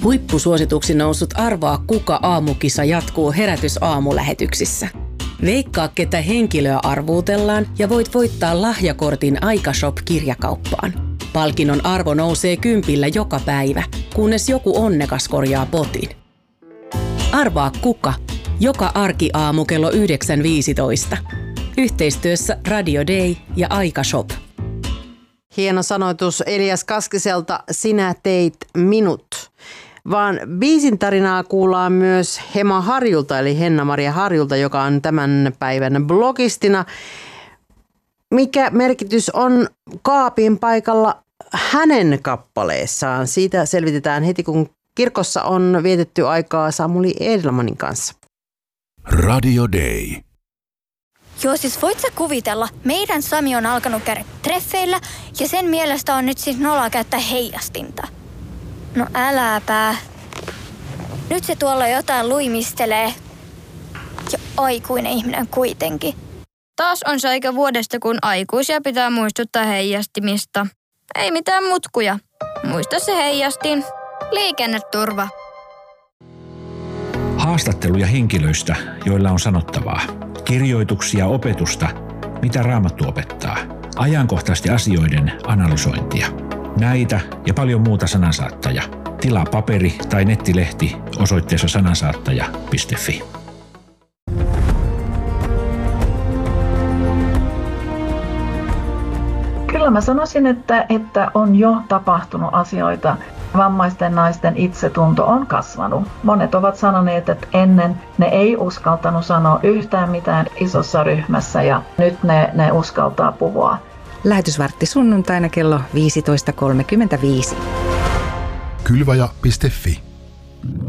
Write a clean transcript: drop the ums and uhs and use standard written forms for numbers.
Huippusuosituksi noussut Arvaa kuka -aamukisa jatkuu Herätys-aamulähetyksissä. Veikkaa, ketä henkilöä arvuutellaan ja voit voittaa lahjakortin Aika-shop-kirjakauppaan. Palkinnon arvo nousee 10 joka päivä, kunnes joku onnekas korjaa potin. Arvaa kuka, joka arkiaamu kello 9.15. Yhteistyössä Radio Day ja Aika-shop. Hieno sanoitus Elias Kaskiselta, sinä teit minut. Vaan biisin tarinaa kuullaan myös Hema Harjulta, eli Henna-Maria Harjulta, joka on tämän päivän blogistina. Mikä merkitys on kaapin paikalla hänen kappaleessaan? Siitä selvitetään heti, kun kirkossa on vietetty aikaa Samuli Edelmanin kanssa. Radio Day. Joo, siis voit sä kuvitella, meidän Sami on alkanut käydä treffeillä ja sen mielestä on nyt siis noloa käyttää heijastinta. No äläpä. Nyt se tuolla jotain luimistelee. Ja aikuinen ihminen kuitenkin. Taas on se aika vuodesta, kun aikuisia pitää muistuttaa heijastimista. Ei mitään mutkuja. Muista se heijastin. Liikenneturva. Haastatteluja henkilöistä, joilla on sanottavaa. Kirjoituksia opetusta, mitä Raamattu opettaa. Ajankohtaisten asioiden analysointia. Näitä ja paljon muuta Sanansaattaja. Tilaa paperi- tai nettilehti osoitteessa sanansaattaja.fi. Kyllä mä sanoisin, että on jo tapahtunut asioita. Vammaisten naisten itsetunto on kasvanut. Monet ovat sanoneet, että ennen ne ei uskaltanut sanoa yhtään mitään isossa ryhmässä ja nyt ne uskaltaa puhua. Lähetysvartti sunnuntaina kello 15.35. Kylvaja.fi